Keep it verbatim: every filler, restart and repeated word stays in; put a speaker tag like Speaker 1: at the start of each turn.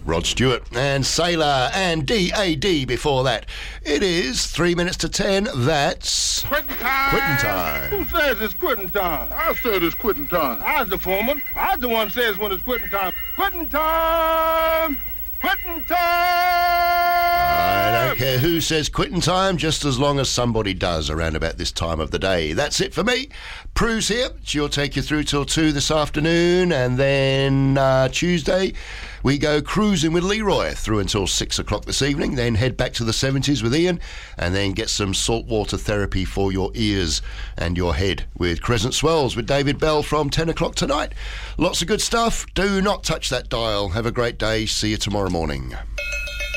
Speaker 1: Rod Stewart and Sailor and D A D before that. It is three minutes to ten. That's
Speaker 2: quitting time.
Speaker 1: Quitting time.
Speaker 2: Who says it's quitting time?
Speaker 3: I said it's quitting time.
Speaker 2: I was the foreman. I was the one says when it's quitting time. Quitting time. Quitting time.
Speaker 1: I don't care who says quitting time, just as long as somebody does around about this time of the day. That's it for me. Prue's here. She'll take you through till two this afternoon, and then uh, Tuesday we go cruising with Leroy through until six o'clock this evening, then head back to the seventies with Ian, and then get some saltwater therapy for your ears and your head with Crescent Swells with David Bell from ten o'clock tonight. Lots of good stuff. Do not touch that dial. Have a great day. See you tomorrow morning.